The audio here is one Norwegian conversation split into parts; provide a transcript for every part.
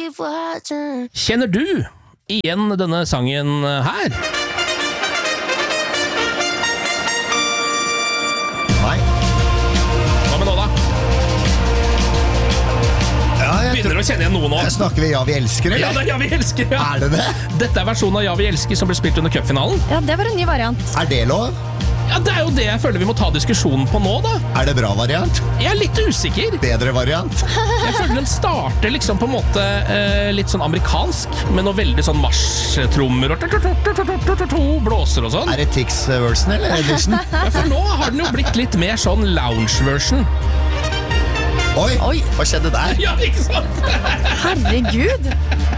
Kjenner du igjen denne sangen her? Nei. Hva med nå da? Ja, Begynner du å kjenne igjen noe nå? Snakker vi Ja, vi elsker, eller? Ja, det er Ja, vi elsker, ja. Er det det? Dette er versjonen av Ja, vi elsker som ble spilt under cupfinalen. Ja, det var en ny variant. Er det lov? Ja, det er jo det jeg føler vi må ta diskusjonen på nå da. Er det bra variant? Jeg er litt usikker. Bedre variant? Jeg føler den starter liksom på en måte litt sånn amerikansk, med noe veldig sånn marsjtrommer og blåser og sånn. Er det Tix-version eller edition? Ja, for nå har den jo blitt litt mer sånn lounge-version. Oi, hva skjedde der? Ja, ikke sant? Herregud.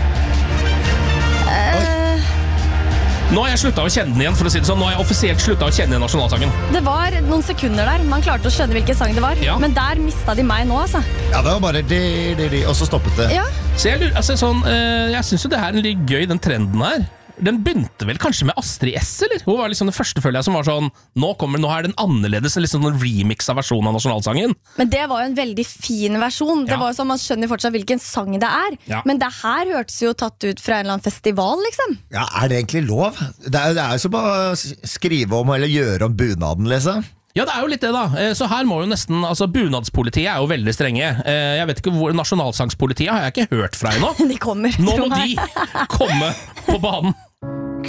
Nå har jeg sluttet å kjenne den igjen, for å si det sånn. Nå har jeg offisielt sluttet å kjenne igjen nasjonalsangen. Det var noen sekunder der man klarte å skjønne hvilken sang det var. Ja. Men der mistet de meg nå, altså. Ja, det var bare og så stoppet det. Ja. Så jeg lurer, altså sånn, jeg synes jo det her er litt gøy, den trenden her. Den begynte vel kanskje med Astrid S, eller? Hun var liksom den første, føler jeg, som var sånn nå er den annerledes, liksom en remix av versjonen av nasjonalsangen. Men det var jo en veldig fin versjon. Det Ja. var jo sånn, man skjønner fortsatt hvilken sang det er. Ja. Men det her hørtes jo tatt ut fra en eller annen festival, liksom. Ja, er det egentlig lov? Det er jo som å skrive om eller gjøre om bunaden, liksom. Ja, det er jo litt det da. Så her må jo nesten, altså bunadspolitiet er jo veldig strenge. Jeg vet ikke hvor nasjonalsangspolitiet har jeg ikke hørt fra ennå. De kommer, Nå tro må meg. de komme på banen.